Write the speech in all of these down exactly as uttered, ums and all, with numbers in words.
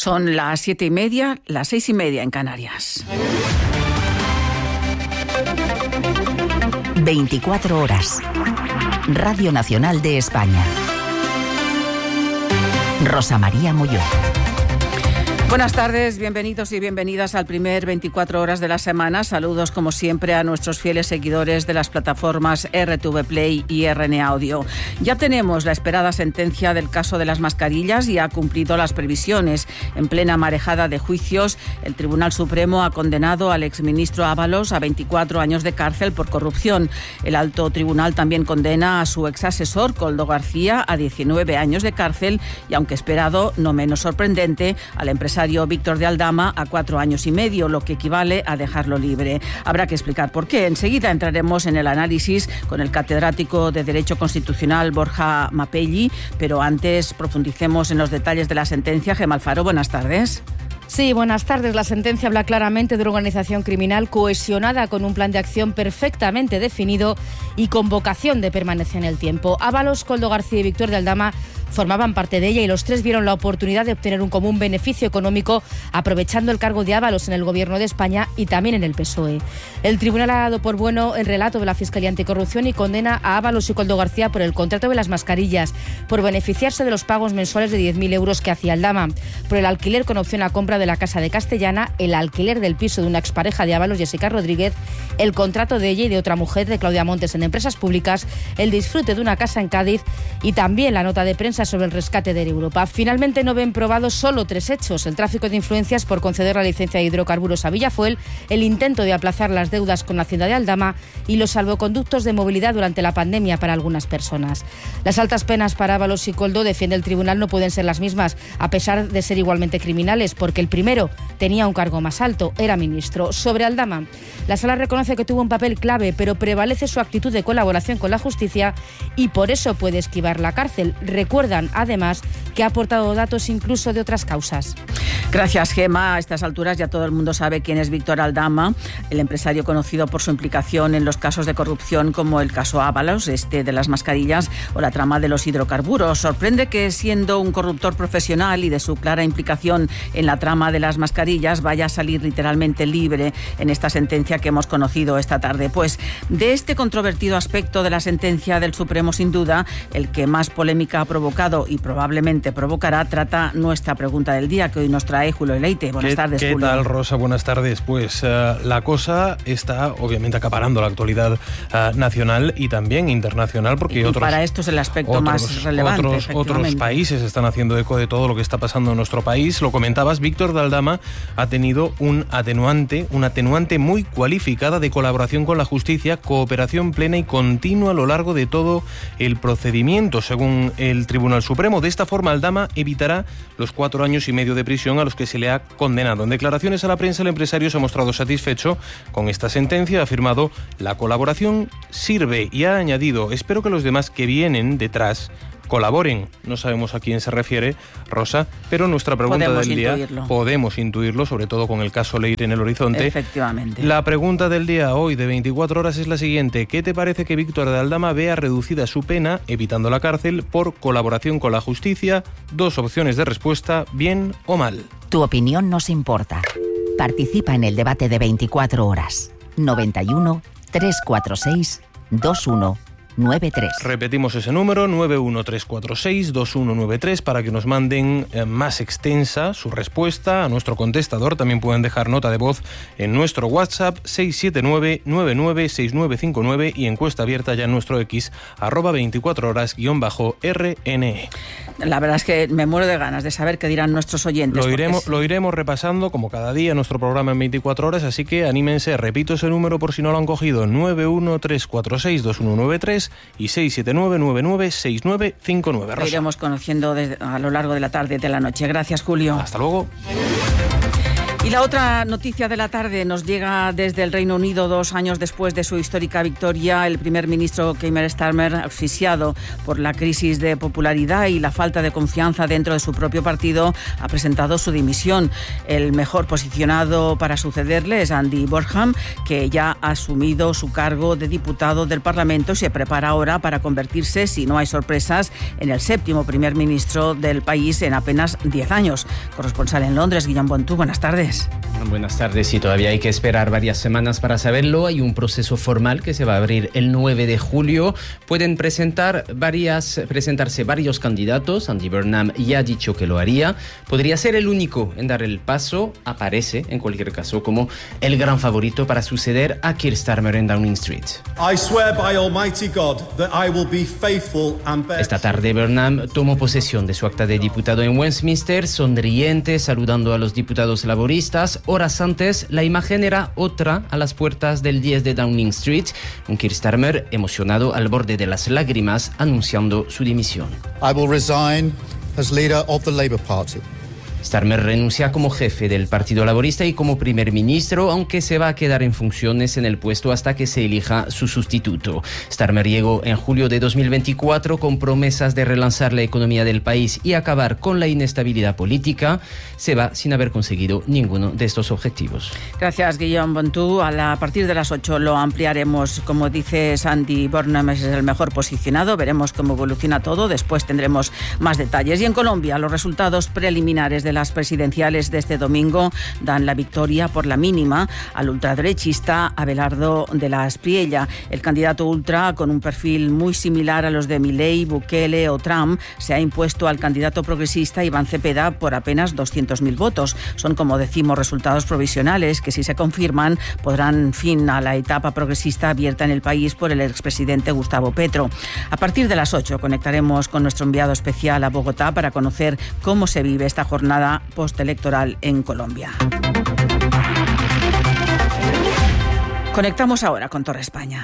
Son las siete y media, las seis y media en Canarias. veinticuatro horas. Radio Nacional de España. Rosa María Molló. Buenas tardes, bienvenidos y bienvenidas al primer veinticuatro horas de la semana. Saludos como siempre a nuestros fieles seguidores de las plataformas R T V Play y R N Audio. Ya tenemos la esperada sentencia del caso de las mascarillas y ha cumplido las previsiones. En plena marejada de juicios, el Tribunal Supremo ha condenado al exministro Ábalos a veinticuatro años de cárcel por corrupción. El alto tribunal también condena a su exasesor, Koldo García, a diecinueve años de cárcel y, aunque esperado, no menos sorprendente, al empresario Víctor de Aldama a cuatro años y medio, lo que equivale a dejarlo libre. Habrá que explicar por qué. Enseguida entraremos en el análisis con el catedrático de Derecho Constitucional Borja Mapelli, pero antes profundicemos en los detalles de la sentencia. Gemma Alfaro, buenas tardes. Sí, buenas tardes. La sentencia habla claramente de una organización criminal cohesionada con un plan de acción perfectamente definido y con vocación de permanecer en el tiempo. Ábalos, Koldo García y Víctor de Aldama formaban parte de ella y los tres vieron la oportunidad de obtener un común beneficio económico aprovechando el cargo de Ábalos en el Gobierno de España y también en el P S O E. El tribunal ha dado por bueno el relato de la Fiscalía Anticorrupción y condena a Ábalos y Koldo García por el contrato de las mascarillas, por beneficiarse de los pagos mensuales de diez mil euros que hacía Aldama, por el alquiler con opción a compra de la casa de Castellana, el alquiler del piso de una expareja de Ábalos, Jessica Rodríguez, el contrato de ella y de otra mujer, de Claudia Montes, en empresas públicas, el disfrute de una casa en Cádiz y también la nota de prensa sobre el rescate de Europa. Finalmente no ven probados solo tres hechos: el tráfico de influencias por conceder la licencia de hidrocarburos a Villafuel, el intento de aplazar las deudas con la Hacienda de Aldama y los salvoconductos de movilidad durante la pandemia para algunas personas. Las altas penas para Ábalos y Koldo, defiende el tribunal, no pueden ser las mismas, a pesar de ser igualmente criminales, porque el primero tenía un cargo más alto, era ministro. Sobre Aldama, la sala reconoce que tuvo un papel clave, pero prevalece su actitud de colaboración con la justicia y por eso puede esquivar la cárcel. Recuerdan, además, que ha aportado datos incluso de otras causas. Gracias, Gemma. A estas alturas ya todo el mundo sabe quién es Víctor Aldama, el empresario conocido por su implicación en los casos de corrupción como el caso Ábalos, este de las mascarillas o la trama de los hidrocarburos. Sorprende que, siendo un corruptor profesional y de su clara implicación en la trama de las mascarillas, vaya a salir literalmente libre en esta sentencia que hemos conocido esta tarde. Pues de este controvertido aspecto de la sentencia del Supremo, sin duda, el que más polémica ha provocado y probablemente provocará, trata nuestra pregunta del día, que hoy nos trae Julio Leite. Buenas ¿Qué, tardes, ¿qué Julio. ¿Qué tal, Rosa? Buenas tardes. Pues uh, la cosa está obviamente acaparando la actualidad uh, nacional y también internacional, porque y otros, para esto es el aspecto otros, más relevante. Otros, otros países están haciendo eco de todo lo que está pasando en nuestro país. Lo comentabas, Víctor de Aldama ha tenido un atenuante, un atenuante muy cualificada de colaboración con la justicia, cooperación plena y continua a lo largo de todo el procedimiento, según el Tribunal Supremo. De esta forma, Aldama evitará los cuatro años y medio de prisión a los que se le ha condenado. En declaraciones a la prensa, el empresario se ha mostrado satisfecho con esta sentencia, ha afirmado: la colaboración sirve, y ha añadido: espero que los demás que vienen detrás colaboren. No sabemos a quién se refiere, Rosa, pero nuestra pregunta podemos del día intuirlo. podemos intuirlo, sobre todo con el caso Leire en el horizonte. Efectivamente. La pregunta del día hoy de veinticuatro horas es la siguiente: ¿qué te parece que Víctor de Aldama vea reducida su pena, evitando la cárcel, por colaboración con la justicia? Dos opciones de respuesta: bien o mal. Tu opinión nos importa. Participa en el debate de veinticuatro horas. noventa y uno, trescientos cuarenta y seis, veintiuno noventa y tres. Repetimos ese número, nueve uno tres cuatro seis, dos uno nueve tres, para que nos manden eh, más extensa su respuesta a nuestro contestador. También pueden dejar nota de voz en nuestro WhatsApp seis siete nueve, nueve nueve seis nueve cinco nueve y encuesta abierta ya en nuestro X, arroba veinticuatro horas guión bajo R N E. La verdad es que me muero de ganas de saber qué dirán nuestros oyentes. Lo iremos, es... lo iremos repasando como cada día en nuestro programa en veinticuatro horas, así que anímense. Repito ese número por si no lo han cogido: nueve uno tres cuatro seis, dos uno nueve tres y seis siete nueve, nueve nueve seis nueve cinco nueve. Lo iremos conociendo desde, a lo largo de la tarde y de la noche. Gracias, Julio. Hasta luego. Y la otra noticia de la tarde nos llega desde el Reino Unido. Dos años después de su histórica victoria, el primer ministro Keir Starmer, asfixiado por la crisis de popularidad y la falta de confianza dentro de su propio partido, ha presentado su dimisión. El mejor posicionado para sucederle es Andy Burnham, que ya ha asumido su cargo de diputado del Parlamento y se prepara ahora para convertirse, si no hay sorpresas, en el séptimo primer ministro del país en apenas diez años. Corresponsal en Londres, Guillaume Bontú, buenas tardes. Buenas tardes. Y todavía hay que esperar varias semanas para saberlo. Hay un proceso formal que se va a abrir el nueve de julio. Pueden presentar varias, presentarse varios candidatos. Andy Burnham ya ha dicho que lo haría. Podría ser el único en dar el paso. Aparece, en cualquier caso, como el gran favorito para suceder a Keir Starmer en Downing Street. I swear by Almighty God that I will be faithful and bear... Esta tarde Burnham tomó posesión de su acta de diputado en Westminster, sonriente, saludando a los diputados laboristas. Horas antes, la imagen era otra a las puertas del diez de Downing Street, un Keir Starmer emocionado al borde de las lágrimas anunciando su dimisión. I will resign as leader of the Labour Party. Starmer renuncia como jefe del Partido Laborista y como primer ministro, aunque se va a quedar en funciones en el puesto hasta que se elija su sustituto. Starmer llegó en julio de dos mil veinticuatro con promesas de relanzar la economía del país y acabar con la inestabilidad política. Se va sin haber conseguido ninguno de estos objetivos. Gracias, Guillaume Bontú. A, la, a partir de las ocho lo ampliaremos. Como dice Andy Burnham, es el mejor posicionado. Veremos cómo evoluciona todo. Después tendremos más detalles. Y en Colombia, los resultados preliminares de las presidenciales de este domingo dan la victoria por la mínima al ultraderechista Abelardo de la Espriella. El candidato ultra, con un perfil muy similar a los de Milei, Bukele o Trump, se ha impuesto al candidato progresista Iván Cepeda por apenas doscientos mil votos. Son, como decimos, resultados provisionales que, si se confirman, podrán fin a la etapa progresista abierta en el país por el expresidente Gustavo Petro. A partir de las ocho conectaremos con nuestro enviado especial a Bogotá para conocer cómo se vive esta jornada postelectoral en Colombia. Conectamos ahora con Torre España.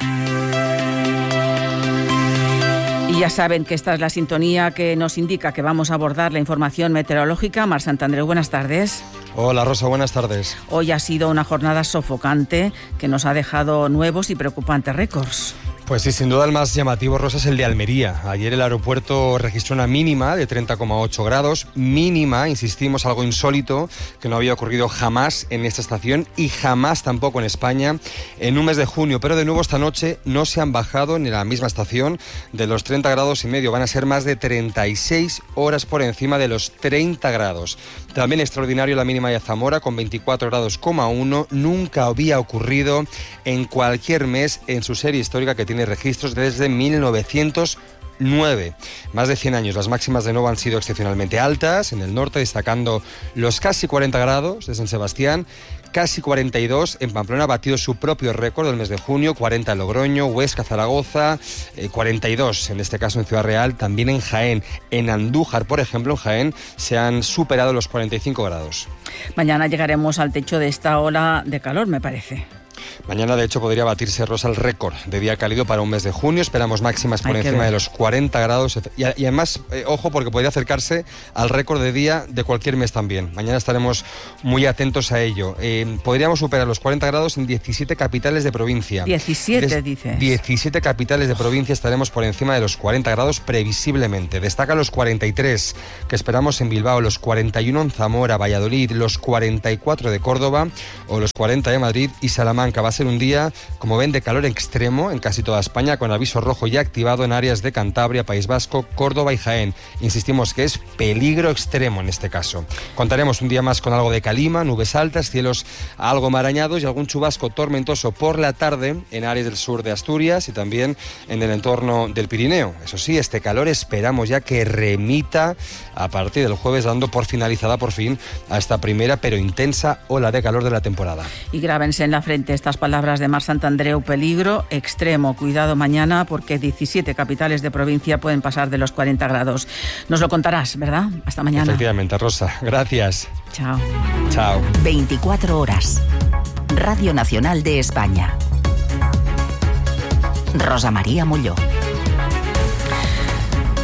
Y ya saben que esta es la sintonía que nos indica que vamos a abordar la información meteorológica. Mar Santandreu, buenas tardes. Hola Rosa, buenas tardes. Hoy ha sido una jornada sofocante que nos ha dejado nuevos y preocupantes récords. Pues sí, sin duda el más llamativo, Rosa, es el de Almería. Ayer el aeropuerto registró una mínima de treinta coma ocho grados, mínima, insistimos, algo insólito que no había ocurrido jamás en esta estación y jamás tampoco en España en un mes de junio. Pero de nuevo esta noche no se han bajado ni en la misma estación de los treinta grados y medio. Van a ser más de treinta y seis horas por encima de los treinta grados. También extraordinario la mínima de Zamora con veinticuatro grados coma uno. Nunca había ocurrido en cualquier mes en su serie histórica que tiene registros desde mil novecientos nueve. Más de cien años. Las máximas de nuevo han sido excepcionalmente altas. En el norte, destacando los casi cuarenta grados de San Sebastián, casi cuarenta y dos en Pamplona, ha batido su propio récord del mes de junio, cuarenta en Logroño, Huesca, Zaragoza, eh, cuarenta y dos en este caso en Ciudad Real, también en Jaén. En Andújar, por ejemplo, en Jaén, se han superado los cuarenta y cinco grados. Mañana llegaremos al techo de esta ola de calor, me parece. Mañana, de hecho, podría batirse, Rosa, el récord de día cálido para un mes de junio. Esperamos máximas por Hay encima de los cuarenta grados. Y, y además, eh, ojo, porque podría acercarse al récord de día de cualquier mes también. Mañana estaremos muy atentos a ello. Eh, podríamos superar los cuarenta grados en diecisiete capitales de provincia. diecisiete, Des, dices. diecisiete capitales de provincia estaremos por encima de los cuarenta grados previsiblemente. Destaca los cuarenta y tres que esperamos en Bilbao, los cuarenta y uno en Zamora, Valladolid, los cuarenta y cuatro de Córdoba o los cuarenta de Madrid y Salamanca. Va a ser un día, como ven, de calor extremo en casi toda España, con aviso rojo ya activado en áreas de Cantabria, País Vasco, Córdoba y Jaén. Insistimos que es peligro extremo en este caso. Contaremos un día más con algo de calima, nubes altas, cielos algo marañados y algún chubasco tormentoso por la tarde en áreas del sur de Asturias y también en el entorno del Pirineo. Eso sí, este calor esperamos ya que remita a partir del jueves, dando por finalizada por fin a esta primera pero intensa ola de calor de la temporada. Y grábense en la frente estas palabras de Mar Santandreu: peligro extremo. Cuidado mañana, porque diecisiete capitales de provincia pueden pasar de los cuarenta grados. Nos lo contarás, ¿verdad? Hasta mañana. Efectivamente, Rosa. Gracias. Chao. Chao. veinticuatro horas. Radio Nacional de España. Rosa María Molló.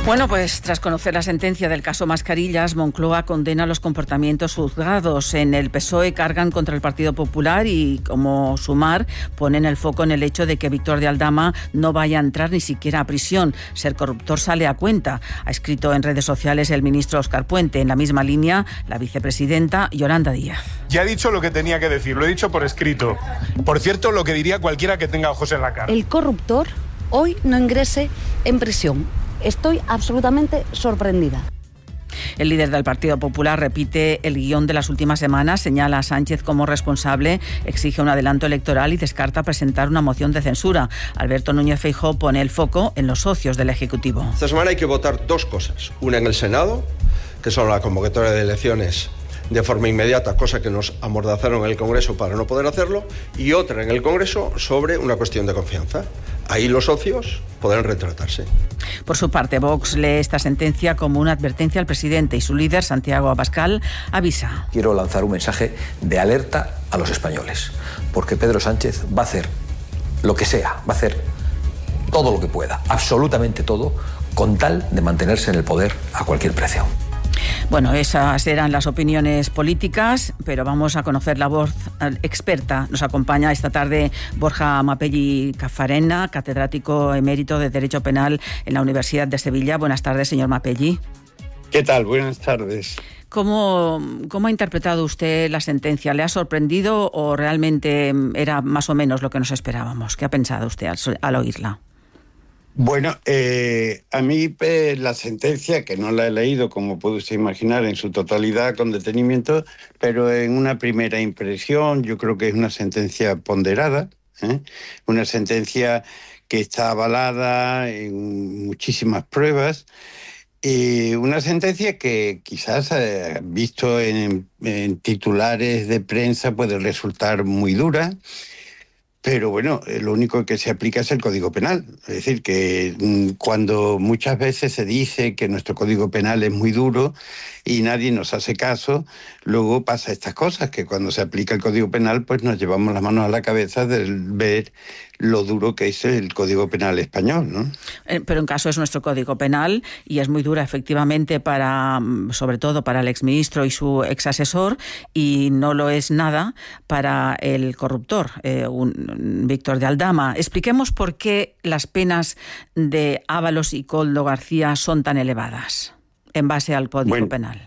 Bueno, pues tras conocer la sentencia del caso Mascarillas, Moncloa condena los comportamientos juzgados. En el P S O E cargan contra el Partido Popular y, como Sumar, ponen el foco en el hecho de que Víctor de Aldama no vaya a entrar ni siquiera a prisión. Ser corruptor sale a cuenta, ha escrito en redes sociales el ministro Óscar Puente. En la misma línea, la vicepresidenta Yolanda Díaz. Ya he dicho lo que tenía que decir, lo he dicho por escrito. Por cierto, lo que diría cualquiera que tenga ojos en la cara. El corruptor hoy no ingrese en prisión. Estoy absolutamente sorprendida. El líder del Partido Popular repite el guión de las últimas semanas, señala a Sánchez como responsable, exige un adelanto electoral y descarta presentar una moción de censura. Alberto Núñez Feijóo pone el foco en los socios del Ejecutivo. Esta semana hay que votar dos cosas. Una en el Senado, que son la convocatoria de elecciones de forma inmediata, cosa que nos amordazaron en el Congreso para no poder hacerlo, y otra en el Congreso sobre una cuestión de confianza. Ahí los socios podrán retratarse. Por su parte, Vox lee esta sentencia como una advertencia al presidente y su líder, Santiago Abascal, avisa. Quiero lanzar un mensaje de alerta a los españoles, porque Pedro Sánchez va a hacer lo que sea, va a hacer todo lo que pueda, absolutamente todo, con tal de mantenerse en el poder a cualquier precio. Bueno, esas eran las opiniones políticas, pero vamos a conocer la voz experta. Nos acompaña esta tarde Borja Mapelli Cafarena, catedrático emérito de Derecho Penal en la Universidad de Sevilla. Buenas tardes, señor Mapelli. ¿Qué tal? Buenas tardes. ¿Cómo, cómo ha interpretado usted la sentencia? ¿Le ha sorprendido o realmente era más o menos lo que nos esperábamos? ¿Qué ha pensado usted al, al oírla? Bueno, eh, a mí eh, la sentencia, que no la he leído, como puede usted imaginar, en su totalidad con detenimiento, pero en una primera impresión yo creo que es una sentencia ponderada, ¿eh? Una sentencia que está avalada en muchísimas pruebas, y una sentencia que quizás, eh, visto en, en titulares de prensa, puede resultar muy dura. Pero bueno, lo único que se aplica es el Código Penal. Es decir, que cuando muchas veces se dice que nuestro Código Penal es muy duro y nadie nos hace caso, luego pasa estas cosas, que cuando se aplica el Código Penal, pues nos llevamos las manos a la cabeza de ver lo duro que es el Código Penal español, ¿no? Pero en caso es nuestro Código Penal y es muy dura efectivamente para, sobre todo para el exministro y su exasesor, y no lo es nada para el corruptor, eh, un, Víctor de Aldama. Expliquemos por qué las penas de Ábalos y Koldo García son tan elevadas en base al Código bueno, Penal.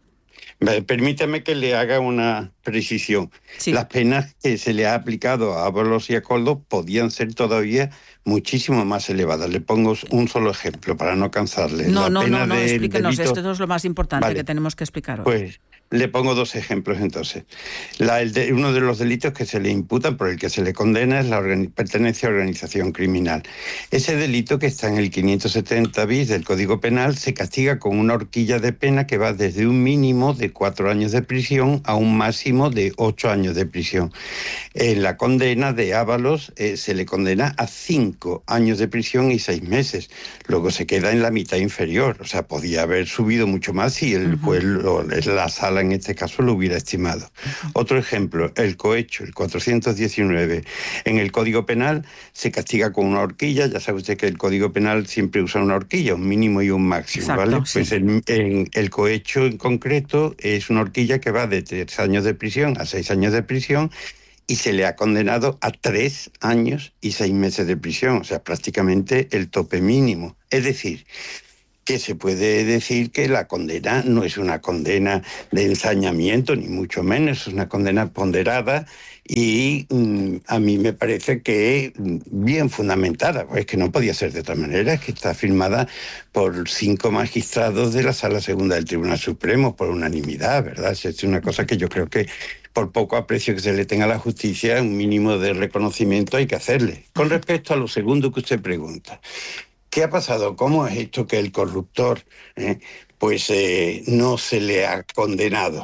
Permítame que le haga una precisión. Sí. Las penas que se le ha aplicado a Ábalos y a Koldo podían ser todavía muchísimo más elevadas. Le pongo un solo ejemplo para no cansarle. No, La no, pena no, no, explíquenos. Delito... Esto es lo más importante vale. que tenemos que explicar hoy. Pues le pongo dos ejemplos entonces. La, el de, uno de los delitos que se le imputan, por el que se le condena, es la organi- pertenencia a organización criminal. Ese delito, que está en el quinientos setenta bis del Código Penal, se castiga con una horquilla de pena que va desde un mínimo de cuatro años de prisión a un máximo de ocho años de prisión. En la condena de Ábalos eh, se le condena a cinco años de prisión y seis meses. Luego se queda en la mitad inferior. O sea, podía haber subido mucho más si el juez o la sala en este caso lo hubiera estimado. Uh-huh. Otro ejemplo, el cohecho, el cuatrocientos diecinueve. En el Código Penal se castiga con una horquilla. Ya sabe usted que el Código Penal siempre usa una horquilla, un mínimo y un máximo. Exacto, ¿vale? Sí. Pues en, en el cohecho en concreto es una horquilla que va de tres años de prisión a seis años de prisión, y se le ha condenado a tres años y seis meses de prisión, o sea, prácticamente el tope mínimo. Es decir, que se puede decir que la condena no es una condena de ensañamiento, ni mucho menos, es una condena ponderada y mm, a mí me parece que bien fundamentada, pues que no podía ser de otra manera, es que está firmada por cinco magistrados de la Sala Segunda del Tribunal Supremo, por unanimidad, ¿verdad? Es una cosa que yo creo que por poco aprecio que se le tenga a la justicia, un mínimo de reconocimiento hay que hacerle. Con respecto a lo segundo que usted pregunta, ¿qué ha pasado? ¿Cómo es esto que el corruptor eh, pues eh, no se le ha condenado?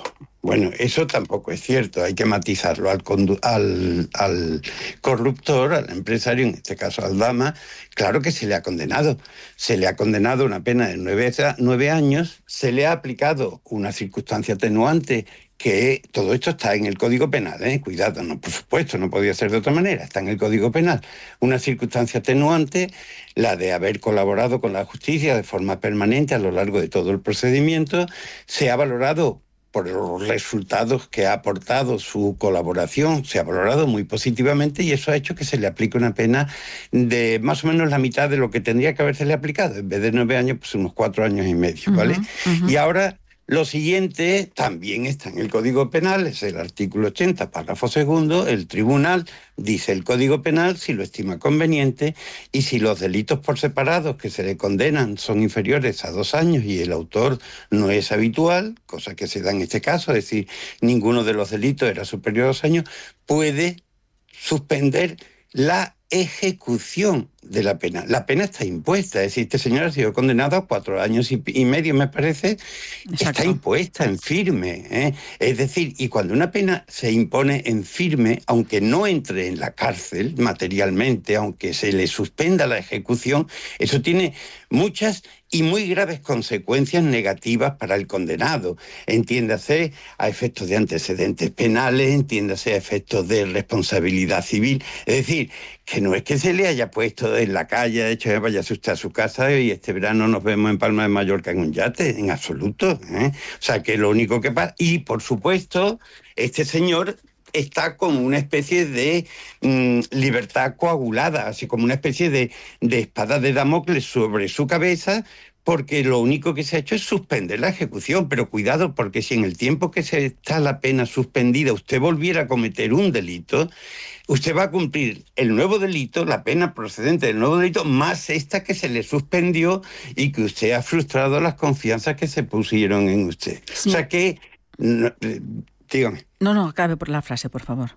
Bueno, eso tampoco es cierto, hay que matizarlo. Al, condu- al, al corruptor, al empresario, en este caso al Aldama, claro que se le ha condenado. Se le ha condenado una pena de nueve, nueve años, se le ha aplicado una circunstancia atenuante, que todo esto está en el Código Penal, ¿eh? Cuidado, no, por supuesto, no podía ser de otra manera, está en el Código Penal. Una circunstancia atenuante, la de haber colaborado con la justicia de forma permanente a lo largo de todo el procedimiento, se ha valorado por los resultados que ha aportado su colaboración, se ha valorado muy positivamente y eso ha hecho que se le aplique una pena de más o menos la mitad de lo que tendría que haberse le aplicado. En vez de nueve años, pues unos cuatro años y medio, ¿vale? Uh-huh, uh-huh. Y ahora lo siguiente también está en el Código Penal, es el artículo ochenta, párrafo segundo. El tribunal dice el Código Penal, si lo estima conveniente, y si los delitos por separados que se le condenan son inferiores a dos años y el autor no es habitual, cosa que se da en este caso, es decir, ninguno de los delitos era superior a dos años, puede suspender la ejecución de la pena. La pena está impuesta, es decir, este señor ha sido condenado a cuatro años y, y medio, me parece. Exacto. Está impuesta en firme, ¿eh? Es decir, y cuando una pena se impone en firme, aunque no entre en la cárcel materialmente, aunque se le suspenda la ejecución, eso tiene muchas y muy graves consecuencias negativas para el condenado. Entiéndase a efectos de antecedentes penales, entiéndase a efectos de responsabilidad civil. Es decir, que no es que se le haya puesto en la calle, de hecho, váyase usted a su casa y este verano nos vemos en Palma de Mallorca en un yate, en absoluto, ¿eh? O sea, que lo único que pasa... Y, por supuesto, este señor está como una especie de mmm, libertad coagulada, así como una especie de, de espada de Damocles sobre su cabeza, porque lo único que se ha hecho es suspender la ejecución. Pero cuidado, porque si en el tiempo que se está la pena suspendida usted volviera a cometer un delito, usted va a cumplir el nuevo delito, la pena procedente del nuevo delito, más esta que se le suspendió y que usted ha frustrado las confianzas que se pusieron en usted. Sí. O sea que... No, dígame. No, no, acabe por la frase, por favor.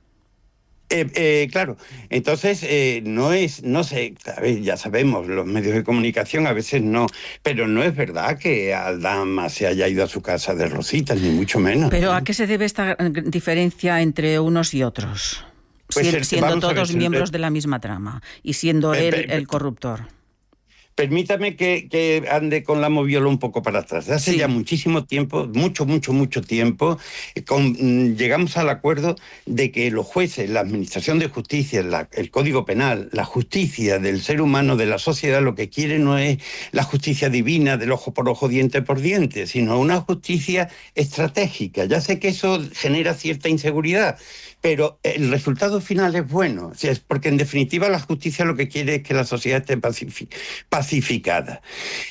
Eh, eh, claro, entonces eh, no es, no sé, a ver, ya sabemos, los medios de comunicación a veces no, pero no es verdad que Aldama se haya ido a su casa de rositas, ni mucho menos. ¿Pero a qué se debe esta diferencia entre unos y otros? Pues si, el, siendo todos ver, miembros el, de la misma trama y siendo eh, él eh, el corruptor. Permítame que, que ande con la moviola un poco para atrás. Hace sí. ya muchísimo tiempo, mucho, mucho, mucho tiempo, con, llegamos al acuerdo de que los jueces, la administración de justicia, la, el Código Penal, la justicia del ser humano, de la sociedad, lo que quiere no es la justicia divina del ojo por ojo, diente por diente, sino una justicia estratégica. Ya sé que eso genera cierta inseguridad, pero el resultado final es bueno, o sea, es porque en definitiva la justicia lo que quiere es que la sociedad esté pacific- pacificada.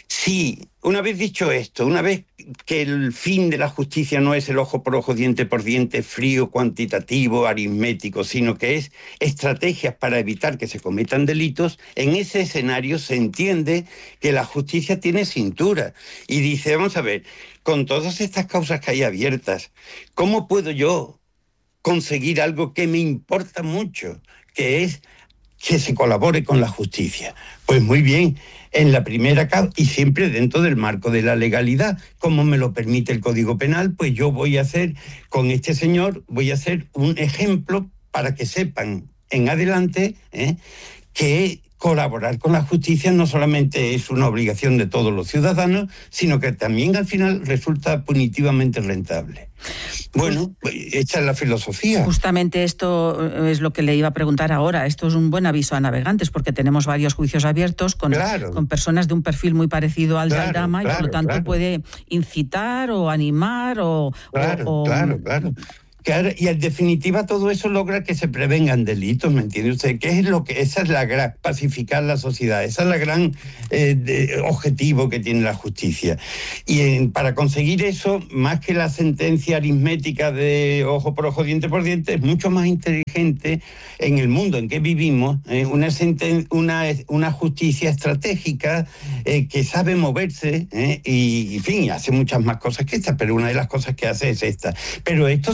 Sí, una vez dicho esto, una vez que el fin de la justicia no es el ojo por ojo, diente por diente, frío, cuantitativo, aritmético, sino que es estrategias para evitar que se cometan delitos, en ese escenario se entiende que la justicia tiene cintura y dice, vamos a ver, con todas estas causas que hay abiertas, ¿cómo puedo yo conseguir algo que me importa mucho, que es que se colabore con la justicia? Pues muy bien, en la primera causa, y siempre dentro del marco de la legalidad, como me lo permite el Código Penal, pues yo voy a hacer, con este señor, voy a hacer un ejemplo para que sepan en adelante ¿eh? que colaborar con la justicia no solamente es una obligación de todos los ciudadanos, sino que también al final resulta punitivamente rentable. Bueno, pues esta es la filosofía. Justamente esto es lo que le iba a preguntar ahora. Esto es un buen aviso a navegantes, porque tenemos varios juicios abiertos con, claro. con personas de un perfil muy parecido al claro, de Aldama, claro, y por lo tanto claro. puede incitar o animar o... Claro, o, o... claro, claro. Claro, y en definitiva todo eso logra que se prevengan delitos, ¿me entiende usted? ¿Qué es lo que esa es la gran pacificar la sociedad? Esa es la gran eh, de, objetivo que tiene la justicia. Y en, para conseguir eso, más que la sentencia aritmética de ojo por ojo, diente por diente, es mucho más inteligente en el mundo en que vivimos eh, una, senten, una una justicia estratégica eh, que sabe moverse eh, y, en fin, hace muchas más cosas que esta, pero una de las cosas que hace es esta. Pero esto se lo digo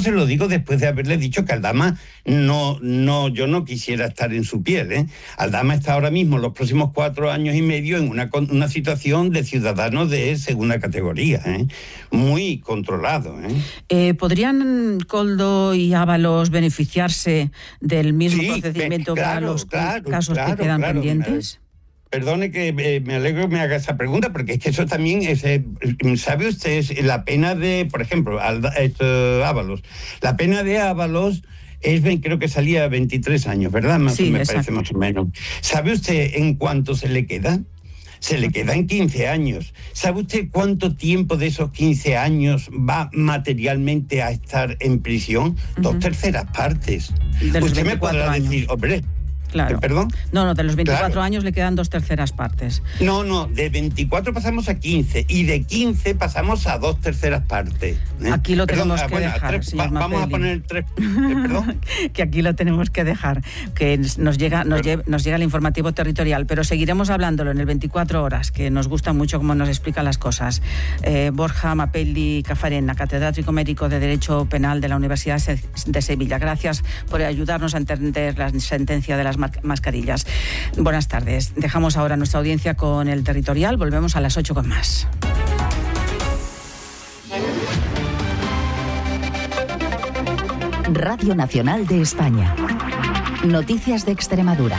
hablando después de haberle dicho que Aldama no, no, yo no quisiera estar en su piel, ¿eh? Aldama está ahora mismo, los próximos cuatro años y medio, en una, una situación de ciudadano de segunda categoría, ¿eh? Muy controlado, ¿eh? Eh, ¿Podrían Koldo y Ábalos beneficiarse del mismo sí, procedimiento claro, para los claro, casos claro, que quedan claro, pendientes? Perdone que eh, me alegro que me haga esa pregunta, porque es que eso también es, eh, ¿sabe usted la pena de, por ejemplo, Ábalos? La pena de Ábalos es, creo que salía veintitrés años, ¿verdad? Más sí, me exacto. parece más o menos. ¿Sabe usted en cuánto se le queda? Se le quedan quince años. ¿Sabe usted cuánto tiempo de esos quince años va materialmente a estar en prisión? Uh-huh. Dos terceras partes. Usted me podrá años. decir, hombre... Claro. ¿Perdón? No, no, de los veinticuatro claro. años le quedan dos terceras partes. No, no, de veinticuatro pasamos a quince y de quince pasamos a dos terceras partes. ¿eh? Aquí lo tenemos perdón, que bueno, dejar, tres, va, Vamos a poner tres... Eh, ¿Perdón? Que aquí lo tenemos que dejar, que nos llega, nos, lle, nos llega el informativo territorial, pero seguiremos hablándolo en el veinticuatro horas, que nos gusta mucho cómo nos explican las cosas. Eh, Borja Mapelli Cafarena, catedrático médico de Derecho Penal de la Universidad de Sevilla. Gracias por ayudarnos a entender la sentencia de las mascarillas. Buenas tardes. Dejamos ahora nuestra audiencia con el territorial. Volvemos a las ocho con más. Radio Nacional de España. Noticias de Extremadura.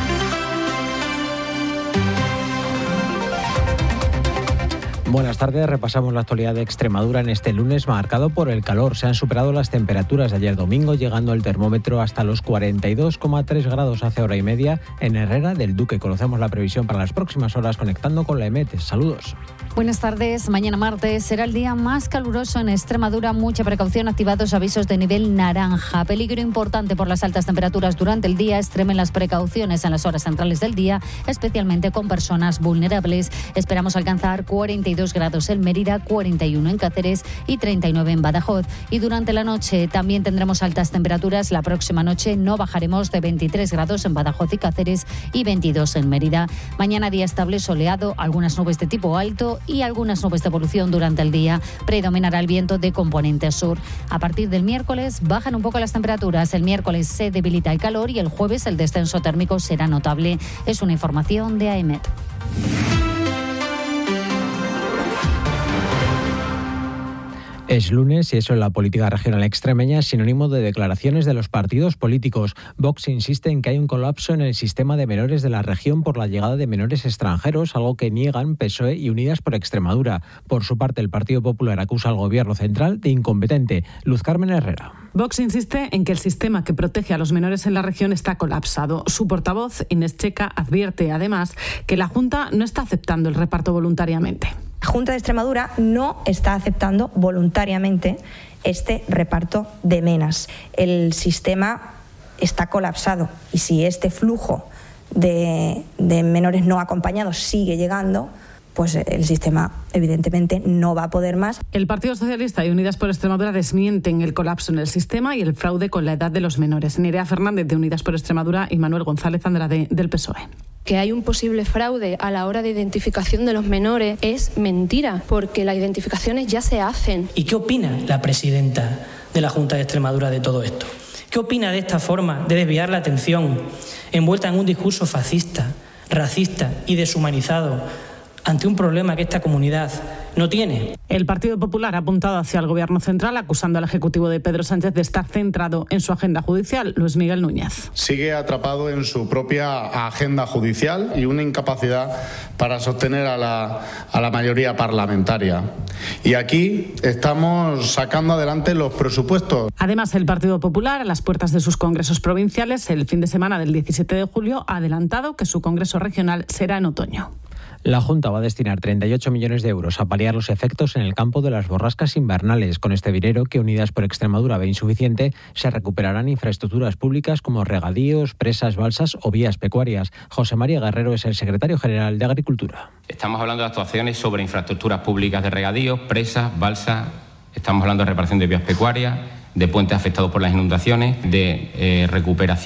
Buenas tardes, repasamos la actualidad de Extremadura en este lunes marcado por el calor. Se han superado las temperaturas de ayer domingo, llegando el termómetro hasta los cuarenta y dos coma tres grados hace hora y media en Herrera del Duque. Conocemos la previsión para las próximas horas conectando con la EMET. Saludos. Buenas tardes. Mañana martes será el día más caluroso en Extremadura. Mucha precaución, activados avisos de nivel naranja. Peligro importante por las altas temperaturas durante el día. Extremen las precauciones en las horas centrales del día, especialmente con personas vulnerables. Esperamos alcanzar cuarenta y dos grados en Mérida, cuarenta y uno en Cáceres y treinta y nueve en Badajoz. Y durante la noche también tendremos altas temperaturas. La próxima noche no bajaremos de veintitrés grados en Badajoz y Cáceres y veintidós en Mérida. Mañana día estable, soleado, algunas nubes de tipo alto y algunas nubes de evolución durante el día. Predominará el viento de componente sur. A partir del miércoles bajan un poco las temperaturas. El miércoles se debilita el calor y el jueves el descenso térmico será notable. Es una información de AEMET. Es lunes y eso en la política regional extremeña es sinónimo de declaraciones de los partidos políticos. Vox insiste en que hay un colapso en el sistema de menores de la región por la llegada de menores extranjeros, algo que niegan P S O E y Unidas por Extremadura. Por su parte, el Partido Popular acusa al Gobierno central de incompetente. Luz Carmen Herrera. Vox insiste en que el sistema que protege a los menores en la región está colapsado. Su portavoz, Inés Checa, advierte además que la Junta no está aceptando el reparto voluntariamente. La Junta de Extremadura no está aceptando voluntariamente este reparto de menas. El sistema está colapsado y si este flujo de, de menores no acompañados sigue llegando, pues el sistema evidentemente no va a poder más. El Partido Socialista y Unidas por Extremadura desmienten el colapso en el sistema y el fraude con la edad de los menores. Nerea Fernández de Unidas por Extremadura y Manuel González Andrade del P S O E. Que hay un posible fraude a la hora de identificación de los menores es mentira, porque las identificaciones ya se hacen. ¿Y qué opina la presidenta de la Junta de Extremadura de todo esto? ¿Qué opina de esta forma de desviar la atención, envuelta en un discurso fascista, racista y deshumanizado, ante un problema que esta comunidad no tiene? El Partido Popular ha apuntado hacia el Gobierno central, acusando al Ejecutivo de Pedro Sánchez de estar centrado en su agenda judicial. Luis Miguel Núñez. Sigue atrapado en su propia agenda judicial y una incapacidad para sostener a la, a la mayoría parlamentaria. Y aquí estamos sacando adelante los presupuestos. Además, el Partido Popular, a las puertas de sus congresos provinciales, el fin de semana del diecisiete de julio, ha adelantado que su congreso regional será en otoño. La Junta va a destinar treinta y ocho millones de euros a paliar los efectos en el campo de las borrascas invernales. Con este dinero, que Unidas por Extremadura ve insuficiente, se recuperarán infraestructuras públicas como regadíos, presas, balsas o vías pecuarias. José María Guerrero es el secretario general de Agricultura. Estamos hablando de actuaciones sobre infraestructuras públicas de regadíos, presas, balsas. Estamos hablando de reparación de vías pecuarias, de puentes afectados por las inundaciones, de eh, recuperación